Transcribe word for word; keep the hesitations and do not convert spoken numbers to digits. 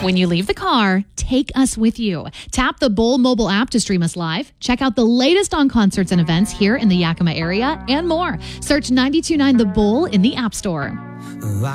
When you leave the car, take us with you. Tap the Bowl mobile app to stream us live. Check out the latest on concerts and events here in the Yakima area and more. Search nine two nine The Bowl in the App Store.